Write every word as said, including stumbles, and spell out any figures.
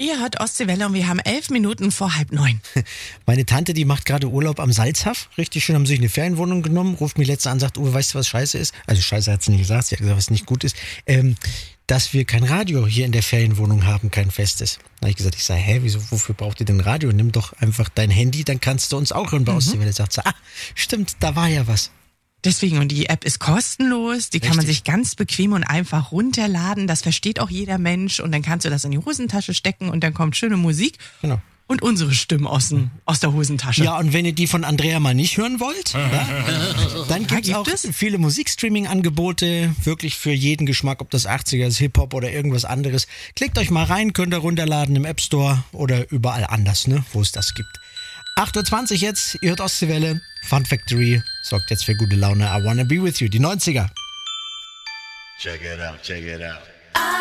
Ihr hört Ostseewelle und wir haben elf Minuten vor halb neun. Meine Tante, die macht gerade Urlaub am Salzhaff. Richtig schön, haben sich eine Ferienwohnung genommen, ruft mich letztens an und sagt, oh, weißt du, was scheiße ist? Also scheiße hat sie nicht gesagt, sie hat gesagt, was nicht gut ist. Ähm, dass wir kein Radio hier in der Ferienwohnung haben, kein festes. Da habe ich gesagt, ich sage, hä, wieso, wofür braucht ihr denn Radio? Nimm doch einfach dein Handy, dann kannst du uns auch hören bei mhm. Ostseewelle. Sagt sie, ah, stimmt, da war ja was. Deswegen, und die App ist kostenlos, die Richtig. Kann man sich ganz bequem und einfach runterladen, das versteht auch jeder Mensch und dann kannst du das in die Hosentasche stecken und dann kommt schöne Musik genau. und unsere Stimmen aus, dem, aus der Hosentasche. Ja, und wenn ihr die von Andrea mal nicht hören wollt, ja, dann gibt's gibt auch es viele Musikstreaming-Angebote, wirklich für jeden Geschmack, ob das achtziger ist, Hip-Hop oder irgendwas anderes. Klickt euch mal rein, könnt ihr runterladen im App Store oder überall anders, ne, wo es das gibt. acht Uhr zwanzig jetzt, ihr hört Ostseewelle, Fun Factory, sorgt jetzt für gute Laune, I Wanna Be With You, die neunziger. Check it out, check it out.